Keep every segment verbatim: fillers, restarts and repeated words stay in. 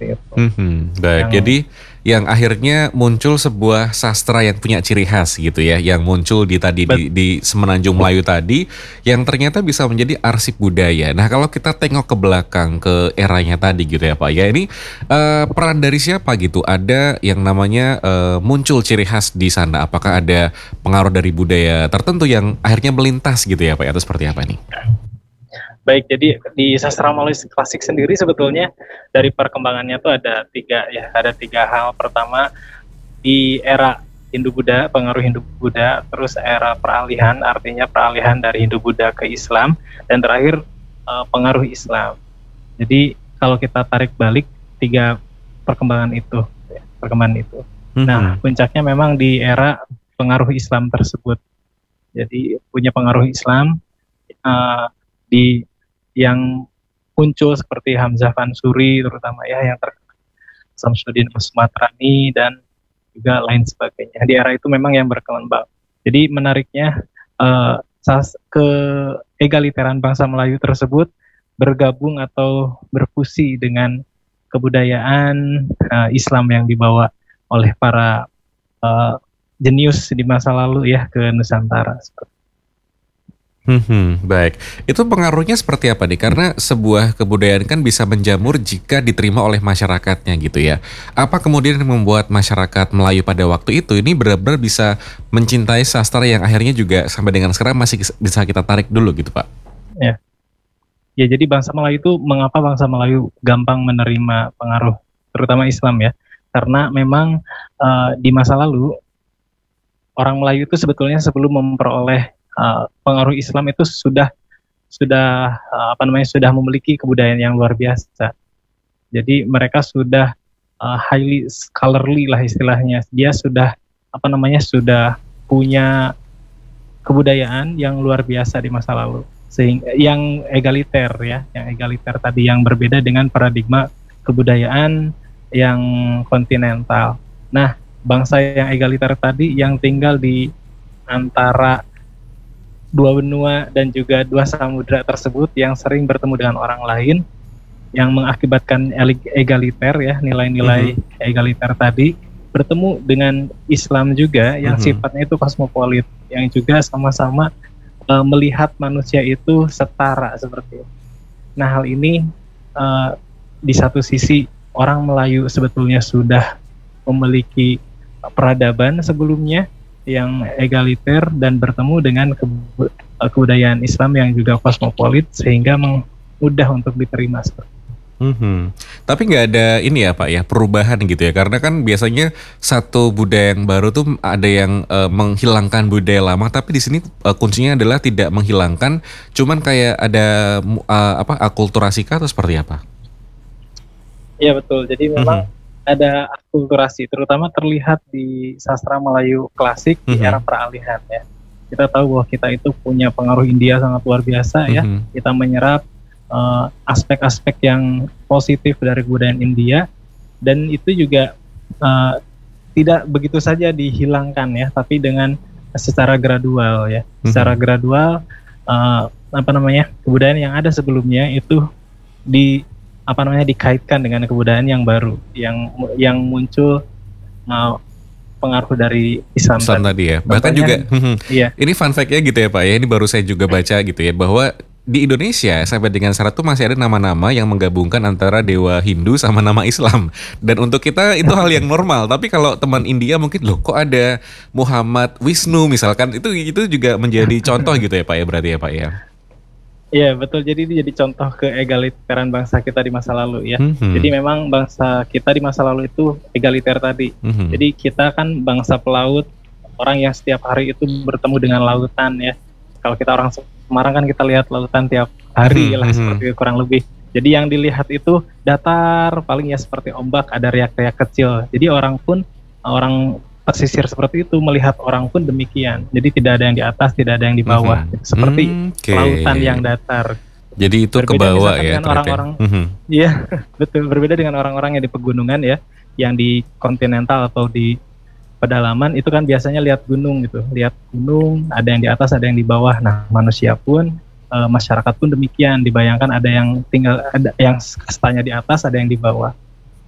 seperti itu. Mhm, baik. Yang Jadi yang akhirnya muncul sebuah sastra yang punya ciri khas gitu ya, yang muncul di tadi bet di, di Semenanjung Melayu tadi, yang ternyata bisa menjadi arsip budaya. Nah kalau kita tengok ke belakang ke eranya tadi gitu ya Pak ya, ini eh, peran dari siapa gitu? Ada yang namanya eh, muncul ciri khas di sana. Apakah ada pengaruh dari budaya tertentu yang akhirnya melintas gitu ya Pak? Atau seperti apa nih? Baik, jadi di sastra Melayu klasik sendiri sebetulnya dari perkembangannya tuh ada tiga ya, ada tiga hal. Pertama di era Hindu-Buddha, pengaruh Hindu-Buddha, terus era peralihan, artinya peralihan dari Hindu-Buddha ke Islam, dan terakhir uh, pengaruh Islam. Jadi kalau kita tarik balik tiga perkembangan itu, ya, perkembangan itu. Nah, Mhm. puncaknya memang di era pengaruh Islam tersebut. Jadi punya pengaruh Islam uh, di yang muncul seperti Hamzah Fansuri terutama ya, yang terkenal Samsudin Asmatrani dan juga lain sebagainya. Di era itu memang yang berkembang. Jadi menariknya uh, ke egaliteran bangsa Melayu tersebut bergabung atau berfusi dengan kebudayaan uh, Islam yang dibawa oleh para uh, jenius di masa lalu ya ke Nusantara. Hmm, baik. Itu pengaruhnya seperti apa nih? Karena sebuah kebudayaan kan bisa menjamur jika diterima oleh masyarakatnya gitu ya. Apa kemudian yang membuat masyarakat Melayu pada waktu itu ini benar-benar bisa mencintai sastra yang akhirnya juga sampai dengan sekarang masih bisa kita tarik dulu gitu Pak? Ya, ya jadi bangsa Melayu itu, mengapa bangsa Melayu gampang menerima pengaruh terutama Islam ya? Karena memang uh, di masa lalu orang Melayu itu sebetulnya sebelum memperoleh uh, pengaruh Islam itu sudah sudah uh, apa namanya sudah memiliki kebudayaan yang luar biasa. Jadi mereka sudah uh, highly scholarly lah istilahnya. Dia sudah apa namanya sudah punya kebudayaan yang luar biasa di masa lalu, sehingga yang egaliter ya, yang egaliter tadi, yang berbeda dengan paradigma kebudayaan yang kontinental. Nah, bangsa yang egaliter tadi yang tinggal di antara dua benua dan juga dua samudra tersebut, yang sering bertemu dengan orang lain, yang mengakibatkan egaliter ya, nilai-nilai mm-hmm. egaliter tadi, bertemu dengan Islam juga yang mm-hmm. sifatnya itu kosmopolit, yang juga sama-sama uh, melihat manusia itu setara seperti itu. Nah, hal ini uh, di satu sisi orang Melayu sebetulnya sudah memiliki peradaban sebelumnya yang egaliter dan bertemu dengan ke- kebudayaan Islam yang juga kosmopolit, sehingga mudah untuk diterima seperti itu. Mm-hmm. Tapi nggak ada ini ya Pak ya, perubahan gitu ya, karena kan biasanya satu budaya yang baru tuh ada yang uh, menghilangkan budaya lama, tapi di sini uh, kuncinya adalah tidak menghilangkan, cuman kayak ada uh, apa akulturasi kah atau seperti apa? Iya betul, jadi memang mm-hmm. ada akulturasi, terutama terlihat di sastra Melayu klasik mm-hmm. di era peralihan ya. Kita tahu bahwa kita itu punya pengaruh India sangat luar biasa ya. Mm-hmm. Kita menyerap uh, aspek-aspek yang positif dari kebudayaan India, dan itu juga uh, tidak begitu saja dihilangkan ya, tapi dengan secara gradual ya. Mm-hmm. Secara gradual uh, apa namanya kebudayaan yang ada sebelumnya itu di apa namanya dikaitkan dengan kebudayaan yang baru yang yang muncul uh, pengaruh dari Islam, Islam tadi, tadi ya. Bahkan Contohnya, juga iya. Ini fun fact-nya gitu ya Pak ya. Ini baru saya juga baca gitu ya, bahwa di Indonesia sampai dengan sekarang tuh masih ada nama-nama yang menggabungkan antara dewa Hindu sama nama Islam. Dan untuk kita itu hal yang normal. Tapi kalau teman India mungkin loh kok ada Muhammad Wisnu misalkan, itu itu juga menjadi contoh gitu ya Pak ya, berarti ya Pak ya. Iya betul, jadi ini jadi contoh keegaliteran bangsa kita di masa lalu ya. Mm-hmm. Jadi memang bangsa kita di masa lalu itu egaliter tadi. Mm-hmm. Jadi kita kan bangsa pelaut, orang yang setiap hari itu bertemu dengan lautan ya. Kalau kita orang Semarang kan kita lihat lautan tiap hari mm-hmm. lah seperti itu, kurang lebih. Jadi yang dilihat itu datar, paling ya seperti ombak, ada riak-riak kecil. Jadi orang pun, orang pesisir seperti itu melihat orang pun demikian. Jadi tidak ada yang di atas, tidak ada yang di bawah. Mm-hmm. Seperti mm, okay. lautan yang datar. Jadi itu ke bawah ya. Dengan orang-orang, iya mm-hmm. betul. Berbeda dengan orang-orang yang di pegunungan ya, yang di kontinental atau di pedalaman itu kan biasanya lihat gunung gitu, lihat gunung, ada yang di atas, ada yang di bawah. Nah manusia pun, e, masyarakat pun demikian. Dibayangkan ada yang tinggal, ada yang kastanya di atas, ada yang di bawah.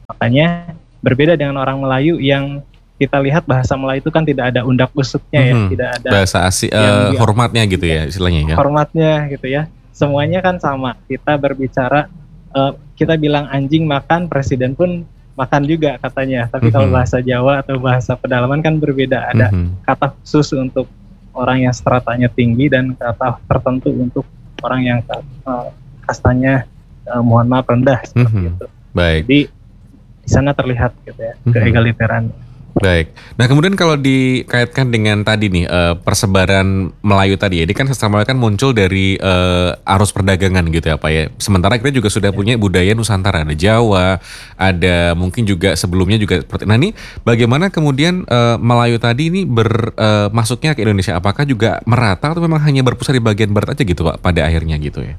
Makanya berbeda dengan orang Melayu yang kita lihat bahasa Melayu itu kan tidak ada undak usuknya ya, Mhm. tidak ada Bahasa asli yang uh, dia- hormatnya gitu ya istilahnya ya. hormatnya gitu ya. Semuanya kan sama. Kita berbicara, eh, kita bilang anjing makan, presiden pun makan juga katanya. Tapi kalau Mhm. bahasa Jawa atau bahasa pedalaman kan berbeda. Ada Mhm. kata khusus untuk orang yang stratanya tinggi dan kata tertentu untuk orang yang eh, kastanya eh, mohon maaf rendah seperti Mhm. itu. Baik. Jadi di sana terlihat gitu ya Mhm. keegaliteran. Baik. Nah kemudian kalau dikaitkan dengan tadi nih eh, persebaran Melayu tadi ya, ini kan sastra Melayu kan muncul dari eh, arus perdagangan gitu ya Pak ya. Sementara kita juga sudah punya budaya Nusantara, ada Jawa, ada mungkin juga sebelumnya juga seperti. Nah ini bagaimana kemudian eh, Melayu tadi ini ber eh, masuknya ke Indonesia? Apakah juga merata atau memang hanya berpusat di bagian barat aja gitu Pak pada akhirnya gitu ya?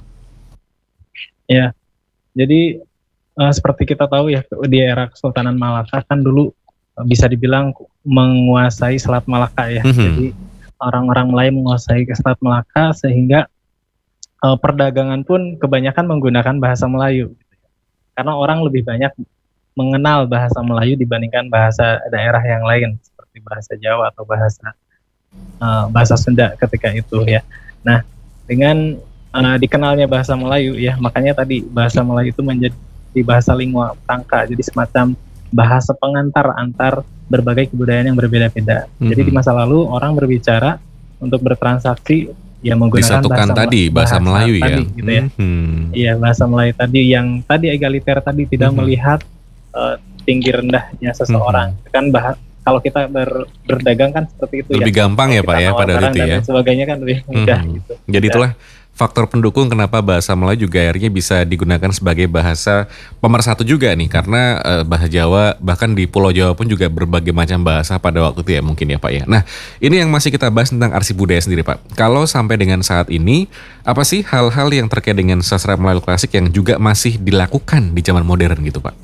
Ya, jadi eh, seperti kita tahu ya di era Kesultanan Malaka kan dulu eh, bisa dibilang menguasai Selat Malaka ya. Mhm. Jadi orang-orang Melayu menguasai ke Selat Malaka sehingga eh, perdagangan pun kebanyakan menggunakan bahasa Melayu. Karena orang lebih banyak mengenal bahasa Melayu dibandingkan bahasa daerah yang lain seperti bahasa Jawa atau bahasa eh, bahasa Sunda ketika itu ya. Nah, dengan eh, dikenalnya bahasa Melayu ya, makanya tadi bahasa Melayu itu menjadi bahasa lingua franca, jadi semacam bahasa pengantar antar berbagai kebudayaan yang berbeda-beda. Mhm. Jadi di masa lalu orang berbicara untuk bertransaksi ya menggunakan Disatukan bahasa tadi bahasa, Melayu ya. tadi gitu ya. Mhm. Iya, bahasa Melayu tadi yang tadi egaliter tadi tidak Mhm. melihat eh, tinggi rendahnya seseorang. Kan bah kalau kita ber- berdagang kan seperti itu Lebih ya. gampang Kalau ya Pak kita ya nawar pada waktu barang itu dan ya. lain sebagainya kan lebih mudah Mhm. gitu. Jadi Ya. itulah faktor pendukung kenapa bahasa Melayu juga akhirnya bisa digunakan sebagai bahasa pemersatu juga nih, karena eh, bahasa Jawa bahkan di Pulau Jawa pun juga berbagai macam bahasa pada waktu itu ya mungkin ya Pak ya. Nah ini yang masih kita bahas tentang arsip budaya sendiri Pak. Kalau sampai dengan saat ini apa sih hal-hal yang terkait dengan sastra Melayu klasik yang juga masih dilakukan di zaman modern gitu Pak?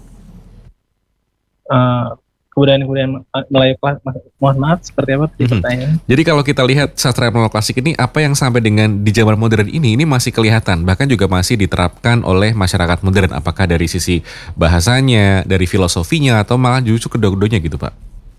Eh, kebudayaan-kebudayaan Melayu kelas, mohon maaf seperti apa tadi Mhm. pertanyaannya? Jadi kalau kita lihat sastra Melayu klasik ini apa yang sampai dengan di zaman modern ini ini masih kelihatan bahkan juga masih diterapkan oleh masyarakat modern, apakah dari sisi bahasanya, dari filosofinya atau malah justru kedua-duanya gitu Pak?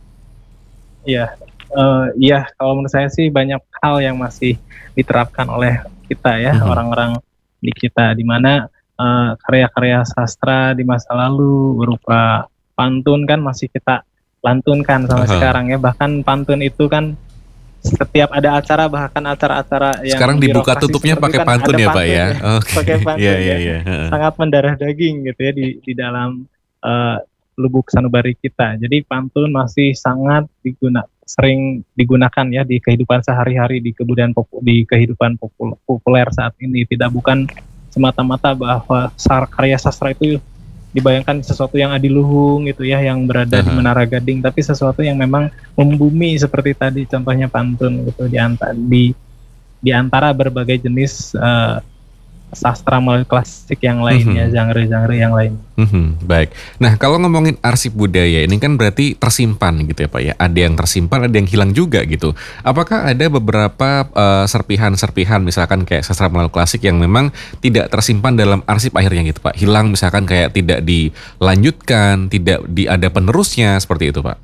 Iya, eh, iya kalau menurut saya sih banyak hal yang masih diterapkan oleh kita ya, Mhm. orang-orang di kita, di mana eh, karya-karya sastra di masa lalu berupa pantun kan masih kita lantunkan sampai Aha. sekarang ya. Bahkan pantun itu kan setiap ada acara, bahkan acara-acara yang Sekarang dibuka birokrasi tutupnya seperti pakai kan pantun ada ya Pak pantun ya? ya, Oke. pakai Iya pantun iya ya, iya. Heeh. sangat mendarah daging gitu ya di di dalam eh, lubuk sanubari kita. Jadi pantun masih sangat diguna sering digunakan ya di kehidupan sehari-hari, di kebudayaan popu, di kehidupan popul- populer saat ini. Tidak bukan semata-mata bahwa sar- karya sastra itu dibayangkan sesuatu yang adiluhung gitu ya, yang berada di Aha. Menara Gading, tapi sesuatu yang memang membumi seperti tadi contohnya pantun gitu di antara di di antara berbagai jenis eh, sastra Melayu klasik yang lainnya, Mhm. genre-genre yang lain. Mhm, baik. Nah, kalau ngomongin arsip budaya ini kan berarti tersimpan gitu ya Pak ya. Ada yang tersimpan, ada yang hilang juga gitu. Apakah ada beberapa eh, serpihan-serpihan misalkan kayak sastra Melayu klasik yang memang tidak tersimpan dalam arsip akhirnya gitu Pak? Hilang misalkan kayak tidak dilanjutkan, tidak di ada penerusnya seperti itu Pak?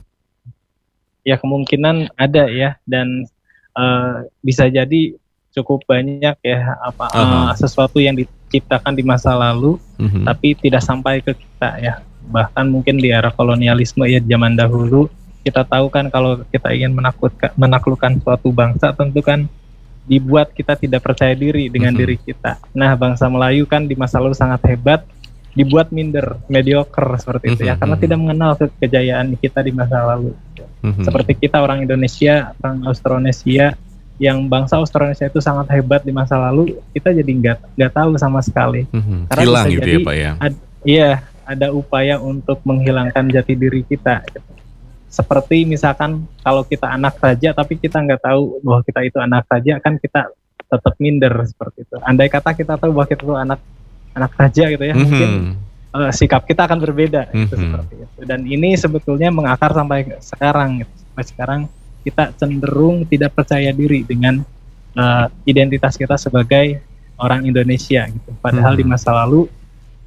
Ya kemungkinan ada ya, dan eh, bisa jadi cukup banyak ya apa eh, Aha. sesuatu yang diciptakan di masa lalu Mhm. tapi tidak sampai ke kita ya. Bahkan mungkin di era kolonialisme ya zaman dahulu kita tahu kan kalau kita ingin menakutkan menaklukkan suatu bangsa tentu kan dibuat kita tidak percaya diri dengan Mhm. diri kita. Nah, bangsa Melayu kan di masa lalu sangat hebat, dibuat minder, mediocre seperti itu ya, Mhm, karena mhm. tidak mengenal ke- kejayaan kita di masa lalu. Mhm. Seperti kita orang Indonesia, orang Austronesia, yang bangsa Austronesia itu sangat hebat di masa lalu, kita jadi nggak nggak tahu sama sekali. Mhm. Karena Hilang bisa gitu jadi ya Pak ya? ad- iya ada upaya untuk menghilangkan jati diri kita. gitu. Seperti misalkan kalau kita anak raja, tapi kita nggak tahu bahwa kita itu anak raja, kan kita tetap minder seperti itu. Andai kata kita tahu bahwa kita itu anak anak raja gitu ya, mungkin Mhm. eh, sikap kita akan berbeda gitu, Mhm. seperti itu. Dan ini sebetulnya mengakar sampai sekarang gitu. Sampai sekarang kita cenderung tidak percaya diri dengan eh, identitas kita sebagai orang Indonesia gitu. Padahal Mhm. di masa lalu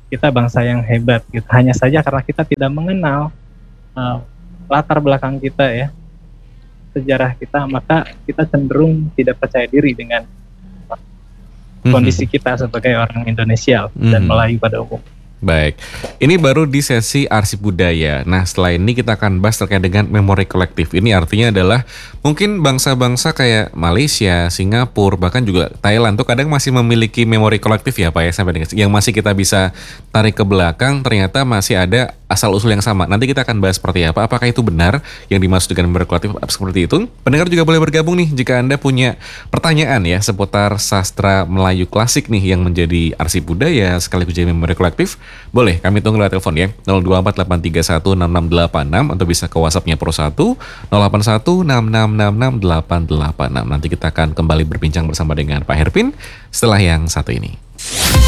kita bangsa yang hebat gitu. Hanya saja karena kita tidak mengenal uh, latar belakang kita ya, sejarah kita, maka kita cenderung tidak percaya diri dengan uh, kondisi kita sebagai orang Indonesia mm-hmm. dan Melayu pada umum. Baik, ini baru di sesi arsip budaya. Nah, setelah ini kita akan bahas terkait dengan memori kolektif. Ini artinya adalah mungkin bangsa-bangsa kayak Malaysia, Singapura, bahkan juga Thailand tuh kadang masih memiliki memori kolektif ya Pak ya, sampai dengan yang masih kita bisa tarik ke belakang, ternyata masih ada asal-usul yang sama. Nanti kita akan bahas seperti apa, apakah itu benar yang dimaksud dengan memori kolektif seperti itu. Pendengar juga boleh bergabung nih jika Anda punya pertanyaan ya seputar sastra Melayu klasik nih yang menjadi arsip budaya sekaligus jadi memori kolektif. Boleh, kami tunggu lewat telepon ya, nol dua empat delapan tiga satu enam enam delapan enam atau bisa ke WhatsApp-nya Pro satu nol delapan satu enam enam enam enam delapan delapan enam. Nanti kita akan kembali berbincang bersama dengan Pak Herpin setelah yang satu ini.